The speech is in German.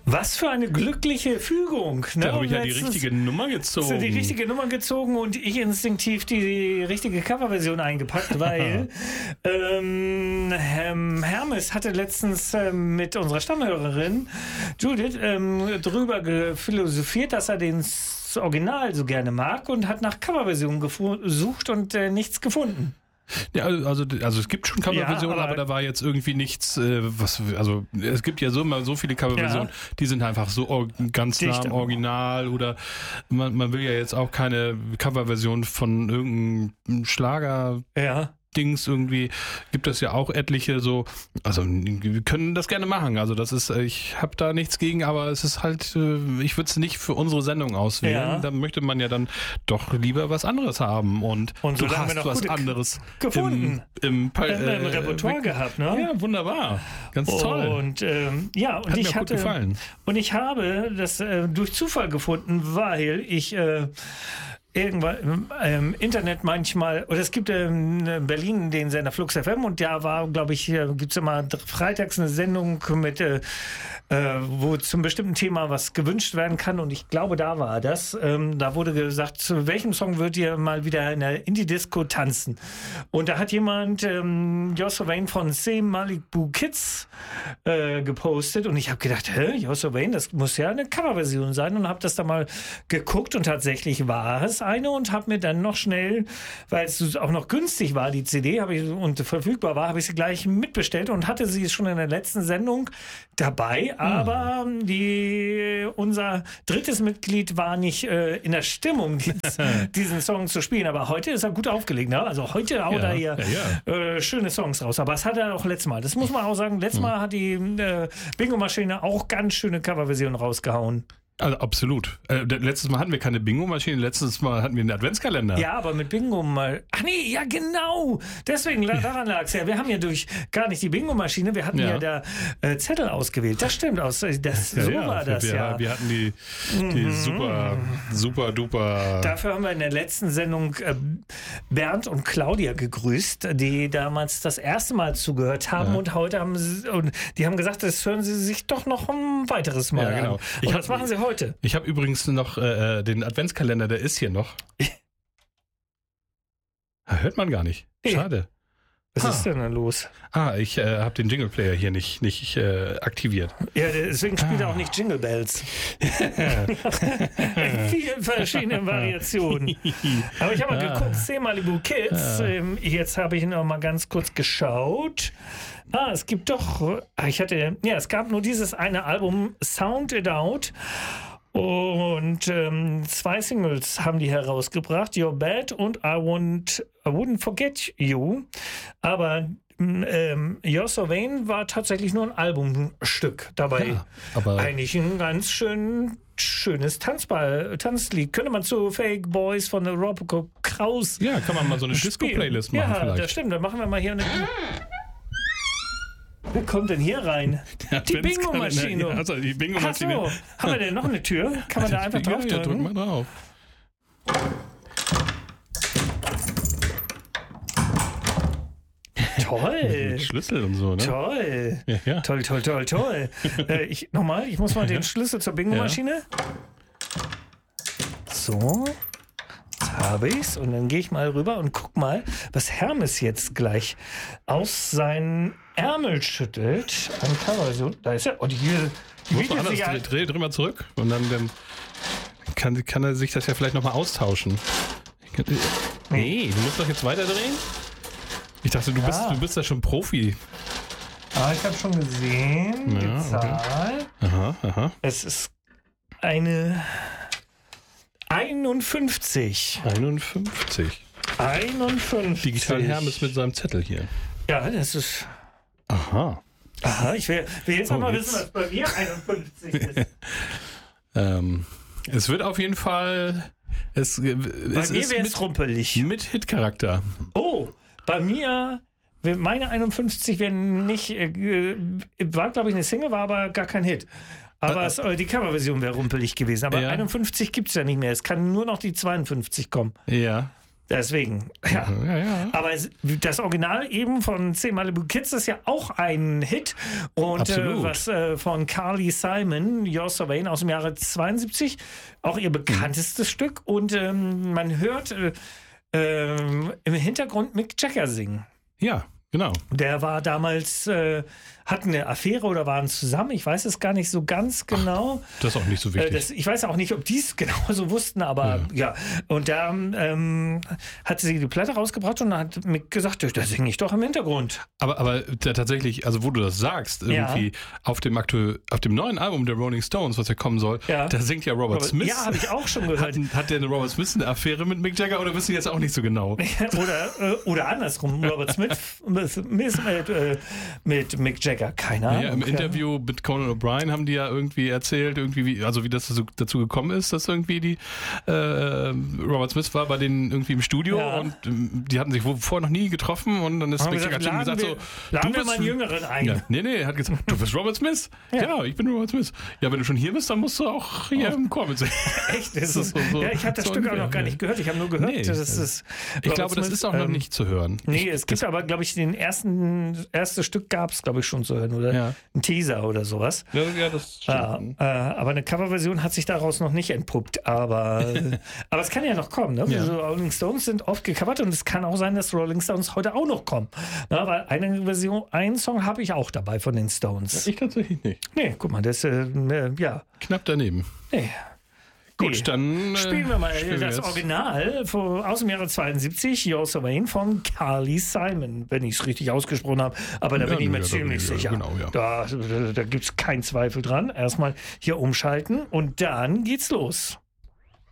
Was für eine glückliche Fügung. Ne? Da habe ich ja die richtige Nummer gezogen. Die richtige Nummer gezogen und ich instinktiv die richtige Coverversion eingepackt, weil Hermes hatte letztens mit unserer Stammhörerin Judith drüber philosophiert, dass er das Original so gerne mag und hat nach Coverversionen gesucht und nichts gefunden. Ja, also es gibt schon Coverversionen, aber da war jetzt irgendwie nichts, also es gibt ja so viele Coverversionen, die sind einfach so ganz nah am Original oder man will ja jetzt auch keine Coverversion von irgendeinem Schlager. Ja. Dings irgendwie, gibt es ja auch etliche so, also wir können das gerne machen, also das ist, ich habe da nichts gegen, aber es ist halt, ich würde es nicht für unsere Sendung auswählen, da möchte man ja dann doch lieber was anderes haben und du hast was anderes gefunden, im Repertoire gehabt, ne? Ja, wunderbar, ganz toll. Und hat mir gut gefallen. Und ich habe das durch Zufall gefunden, weil ich irgendwann im Internet manchmal, oder es gibt in Berlin den Sender Flux FM und da war, glaube ich, gibt es immer freitags eine Sendung mit, wo zum bestimmten Thema was gewünscht werden kann und ich glaube, da war das. Da wurde gesagt, zu welchem Song würdet ihr mal wieder in der Indie-Disco tanzen? Und da hat jemand Joss Wayne von C. Malibu Kids gepostet und ich habe gedacht, Joss Wayne, das muss ja eine Coverversion sein und habe das da mal geguckt und tatsächlich war es eine und habe mir dann noch schnell, weil es auch noch günstig war, die CD und verfügbar war, habe ich sie gleich mitbestellt und hatte sie schon in der letzten Sendung dabei, aber unser drittes Mitglied war nicht in der Stimmung, diesen Song zu spielen, aber heute ist er gut aufgelegt, ne? Also heute haut er hier schöne Songs raus, aber das hat er auch letztes Mal, das muss man auch sagen, letztes Mal hat die Bingo-Maschine auch ganz schöne Coverversionen rausgehauen. Also absolut. Letztes Mal hatten wir keine Bingo-Maschine, letztes Mal hatten wir einen Adventskalender. Ja, aber mit Bingo mal. Ach nee, ja genau. Deswegen, daran lag es ja. Wir haben ja gar nicht die Bingo-Maschine, wir hatten ja da Zettel ausgewählt. Das stimmt, war das. Wir hatten die super duper. Dafür haben wir in der letzten Sendung Bernd und Claudia gegrüßt, die damals das erste Mal zugehört haben und heute die haben gesagt, das hören sie sich doch noch ein weiteres Mal an. Und das machen sie heute. Ich habe übrigens noch den Adventskalender, der ist hier noch. Hört man gar nicht. Schade. Was ist denn da los? Ich habe den Jingle Player hier nicht aktiviert. Ja, deswegen spielt er auch nicht Jingle Bells. In vielen verschiedenen Variationen. Aber ich habe mal geguckt, C. Malibu Kids. Jetzt habe ich noch mal ganz kurz geschaut. Es gibt doch, es gab nur dieses eine Album, Sound It Out. Und 2 Singles haben die herausgebracht, You're Bad und I Wouldn't Forget You. Aber Joss Wayne war tatsächlich nur ein Albumstück dabei. Ja, aber eigentlich ein ganz schönes Tanzlied. Könnte man zu Fake Boys von der Rob Kraus. Ja, kann man mal so eine Disco-Playlist machen vielleicht. Ja, das stimmt. Dann machen wir mal hier eine... Wer kommt denn hier rein? Die Bingo-Maschine. Also die Bingo-Maschine. Ach so. Haben wir denn noch eine Tür? Kann man da einfach drauf drücken? Ja, drück mal drauf. Toll. Schlüssel und so, ne? Toll. Ja. Toll. Ich muss mal den Schlüssel zur Bingo-Maschine. So. Habe ich's und dann gehe ich mal rüber und guck mal, was Hermes jetzt gleich aus seinen Ärmel schüttelt. Ein Cover, da ist er. Und hier dreh mal zurück und dann kann er sich das ja vielleicht nochmal austauschen. Nee, du musst doch jetzt weiterdrehen? Ich dachte, du bist ja schon Profi. Ich habe schon gesehen, die Zahl. Okay. Aha. Es ist eine 51. 51. Digital Hermes mit seinem Zettel hier. Ja, das ist... Aha, ich will jetzt noch mal wissen, was bei mir 51 ist. Es wird auf jeden Fall... Bei mir wäre es rumpelig. Mit Hitcharakter. Oh, bei mir... Meine 51 werden nicht... war, glaube ich, eine Single, war aber gar kein Hit. Aber die Coverversion wäre rumpelig gewesen. Aber 51 gibt es ja nicht mehr. Es kann nur noch die 52 kommen. Ja. Deswegen, ja. Aber das Original eben von 10 Malibu Kids ist ja auch ein Hit. Und was von Carly Simon, You're So Vain aus dem Jahre 72, auch ihr bekanntestes Stück. Und man hört im Hintergrund Mick Jagger singen. Ja, genau. Der war damals, hatten eine Affäre oder waren zusammen. Ich weiß es gar nicht so ganz genau. Ach, das ist auch nicht so wichtig. Ich weiß auch nicht, ob die es genauso wussten, aber ja. Und da hat sie die Platte rausgebracht und hat Mick gesagt, da singe ich doch im Hintergrund. Aber tatsächlich, also wo du das sagst, irgendwie auf dem neuen Album der Rolling Stones, was ja kommen soll, da singt ja Robert Smith. Ja, habe ich auch schon gehört. Hat der Robert Smith eine Affäre mit Mick Jagger oder wissen die jetzt auch nicht so genau? oder andersrum, Robert Smith mit Mick Jagger. Keine Ahnung. Ja, im Interview mit Conan O'Brien haben die ja irgendwie erzählt, wie das dazu gekommen ist, dass irgendwie die Robert Smith war bei denen irgendwie im Studio und die hatten sich vorher noch nie getroffen und dann ist Mick Jagger zu ihm gesagt so, laden wir mal einen Jüngeren ein. Ja, nee, er hat gesagt, du bist Robert Smith? Ja, ich bin Robert Smith. Ja, wenn du schon hier bist, dann musst du auch hier im Chor mitsingen. Echt? Ist das so, ja, ich habe das Stück auch noch gar nicht gehört. Ich habe nur gehört, das ist ich glaube, das ist auch noch nicht zu hören. Nee, es gibt aber, glaube ich, erstes Stück gab es, glaube ich, schon zu hören oder ein Teaser oder sowas. Ja, das stimmt. Aber eine Coverversion hat sich daraus noch nicht entpuppt. Aber es kann ja noch kommen. Ne? Ja. Also Rolling Stones sind oft gecovert und es kann auch sein, dass Rolling Stones heute auch noch kommen. Na, weil einen Song habe ich auch dabei von den Stones. Ja, ich tatsächlich nicht. Nee, guck mal, das knapp daneben. Nee. Gut, dann spielen wir mal das Original aus dem Jahre 72, You're So Vain von Carly Simon, wenn ich es richtig ausgesprochen habe. Aber da bin ich mir ziemlich sicher. Genau, ja. Da gibt es keinen Zweifel dran. Erstmal hier umschalten und dann geht's los.